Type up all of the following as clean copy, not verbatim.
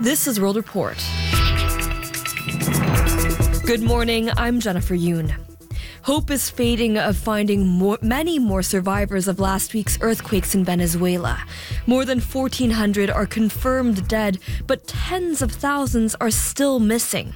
This is World Report. Good morning, I'm Jennifer Yoon. Hope is fading of finding many more survivors of last week's earthquakes in Venezuela. More than 1,400 are confirmed dead, but tens of thousands are still missing.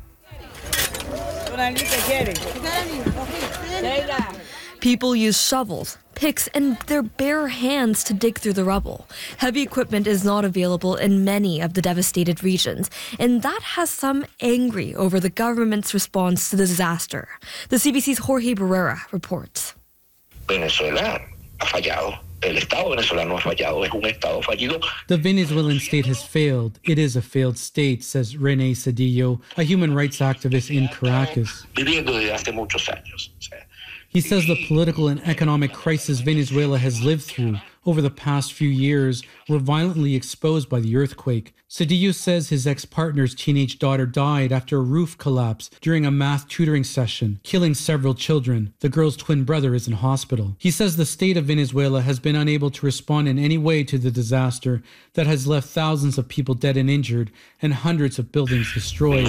People use shovels, picks, and their bare hands to dig through the rubble. Heavy equipment is not available in many of the devastated regions, and that has some angry over the government's response to the disaster. The CBC's Jorge Barrera reports. Venezuela ha fallado. El Estado venezolano ha fallado. Es un Estado fallido. The Venezuelan state has failed. It is a failed state, says René Cedillo, a human rights activist in Caracas. Viviendo desde hace muchos años. He says the political and economic crisis Venezuela has lived through over the past few years were violently exposed by the earthquake. Cedillo says his ex-partner's teenage daughter died after a roof collapsed during a math tutoring session, killing several children. The girl's twin brother is in hospital. He says the state of Venezuela has been unable to respond in any way to the disaster that has left thousands of people dead and injured and hundreds of buildings destroyed.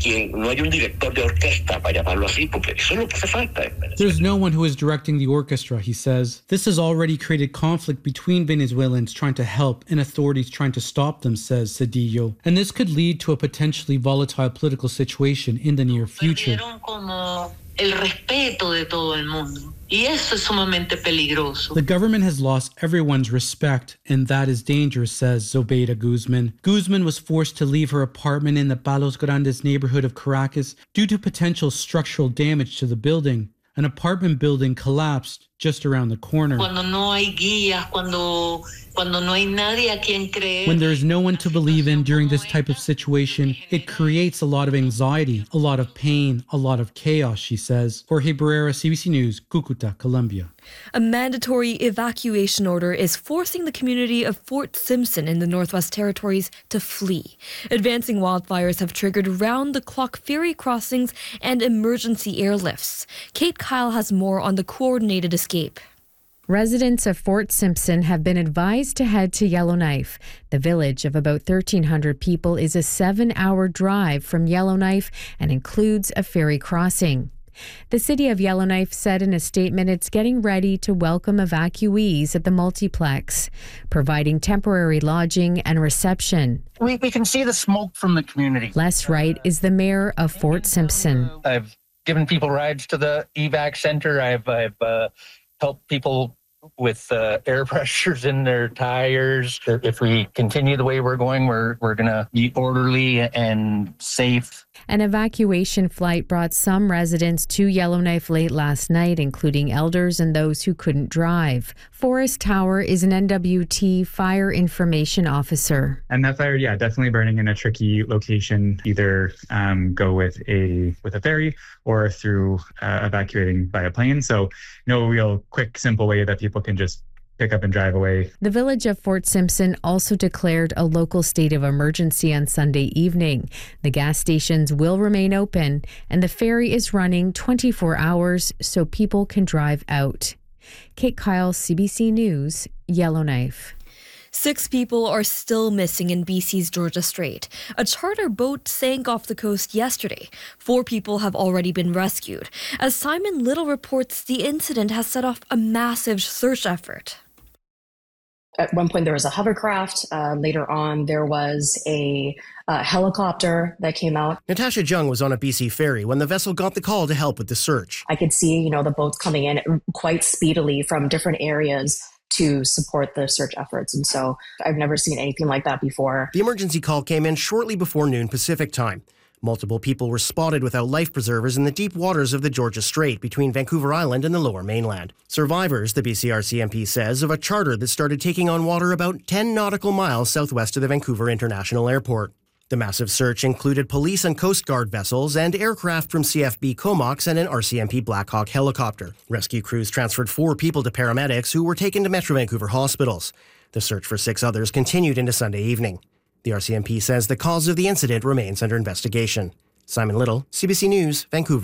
There's no one who is directing the orchestra, he says. This has already created conflict between Venezuelans trying to help and authorities trying to stop them, says Cedillo. And this could lead to a potentially volatile political situation in the near future. The government has lost everyone's respect, and that is dangerous, says Zobeida Guzman. Guzman was forced to leave her apartment in the Palos Grandes neighborhood of Caracas due to potential structural damage to the building. An apartment building collapsed just around the corner. When there is no one to believe in during this type of situation, it creates a lot of anxiety, a lot of pain, a lot of chaos, she says. Jorge Barrera, CBC News, Cucuta, Colombia. A mandatory evacuation order is forcing the community of Fort Simpson in the Northwest Territories to flee. Advancing wildfires have triggered round-the-clock ferry crossings and emergency airlifts. Kate Kyle has more on the coordinated escape. Residents of Fort Simpson have been advised to head to Yellowknife. The village of about 1,300 people is a 7-hour drive from Yellowknife and includes a ferry crossing. The city of Yellowknife said in a statement it's getting ready to welcome evacuees at the multiplex, providing temporary lodging and reception. We can see the smoke from the community. Les Wright is the mayor of Fort Simpson. I've given people rides to the evac center. I've helped people with air pressures in their tires. If we continue the way we're going, we're going to be orderly and safe. An evacuation flight brought some residents to Yellowknife late last night, including elders and those who couldn't drive. Forrest Tower is an NWT fire information officer. And that fire, definitely burning in a tricky location. Either go with a ferry or through evacuating by a plane. So no real quick, simple way that people can just pick up and drive away. The village of Fort Simpson also declared a local state of emergency on Sunday evening. The gas stations will remain open, and the ferry is running 24 hours so people can drive out. Kate Kyle, CBC News, Yellowknife. 6 people are still missing in BC's Georgia Strait. A charter boat sank off the coast yesterday. 4 people have already been rescued. As Simon Little reports, the incident has set off a massive search effort. At one point, there was a hovercraft. Later on, there was a helicopter that came out. Natasha Jung was on a BC ferry when the vessel got the call to help with the search. I could see, the boats coming in quite speedily from different areas to support the search efforts. And so I've never seen anything like that before. The emergency call came in shortly before noon Pacific time. Multiple people were spotted without life preservers in the deep waters of the Georgia Strait between Vancouver Island and the Lower Mainland. Survivors, the BCRCMP says, of a charter that started taking on water about 10 nautical miles southwest of the Vancouver International Airport. The massive search included police and Coast Guard vessels and aircraft from CFB Comox and an RCMP Black Hawk helicopter. Rescue crews transferred 4 people to paramedics who were taken to Metro Vancouver hospitals. The search for 6 others continued into Sunday evening. The RCMP says the cause of the incident remains under investigation. Simon Little, CBC News, Vancouver.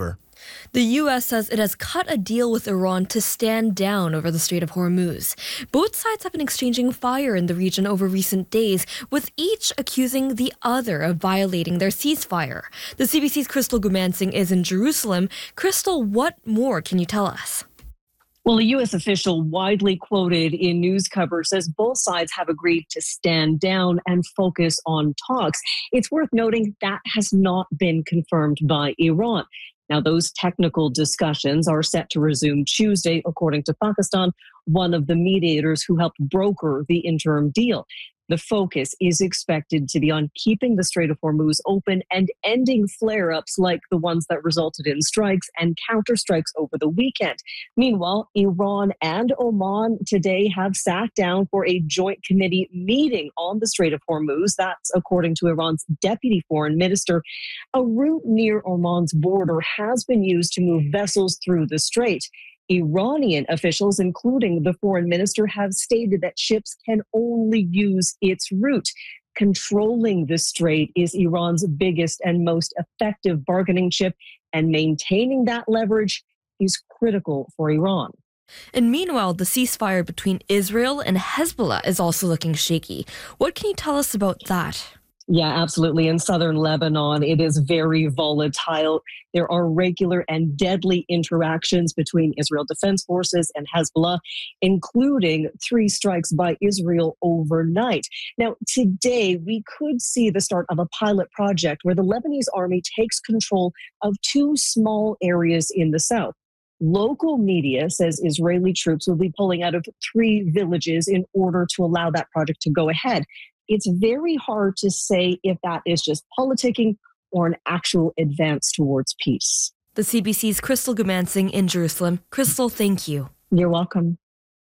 The U.S. says it has cut a deal with Iran to stand down over the Strait of Hormuz. Both sides have been exchanging fire in the region over recent days, with each accusing the other of violating their ceasefire. The CBC's Crystal Gumansing is in Jerusalem. Crystal, what more can you tell us? Well, a U.S. official widely quoted in news coverage says both sides have agreed to stand down and focus on talks. It's worth noting that has not been confirmed by Iran. Now, those technical discussions are set to resume Tuesday, according to Pakistan, one of the mediators who helped broker the interim deal. The focus is expected to be on keeping the Strait of Hormuz open and ending flare-ups like the ones that resulted in strikes and counterstrikes over the weekend. Meanwhile, Iran and Oman today have sat down for a joint committee meeting on the Strait of Hormuz. That's according to Iran's deputy foreign minister. A route near Oman's border has been used to move vessels through the strait. Iranian officials, including the foreign minister, have stated that ships can only use its route. Controlling the strait is Iran's biggest and most effective bargaining chip, and maintaining that leverage is critical for Iran. And meanwhile, the ceasefire between Israel and Hezbollah is also looking shaky. What can you tell us about that? Yeah, absolutely. In southern Lebanon, it is very volatile. There are regular and deadly interactions between Israel Defense Forces and Hezbollah, including 3 strikes by Israel overnight. Now, today, we could see the start of a pilot project where the Lebanese army takes control of 2 small areas in the south. Local media says Israeli troops will be pulling out of 3 villages in order to allow that project to go ahead. It's very hard to say if that is just politicking or an actual advance towards peace. The CBC's Crystal Gumansing in Jerusalem. Crystal, thank you. You're welcome.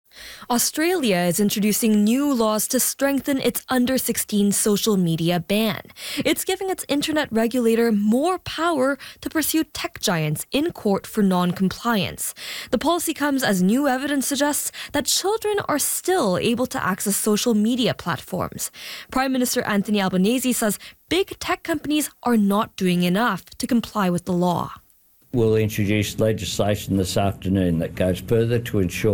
Australia is introducing new laws to strengthen its under-16 social media ban. It's giving its internet regulator more power to pursue tech giants in court for non-compliance. The policy comes as new evidence suggests that children are still able to access social media platforms. Prime Minister Anthony Albanese says big tech companies are not doing enough to comply with the law. We'll introduce legislation this afternoon that goes further to ensure